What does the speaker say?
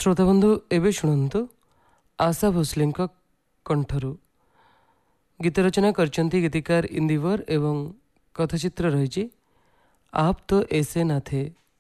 श्रोताबंधु एवं शुणु आशा भोसले कंठरू गीत रचना करचंती गीतिकार इंदिवर एवं कथाचित्र रही आप तो ऐसे ना थे।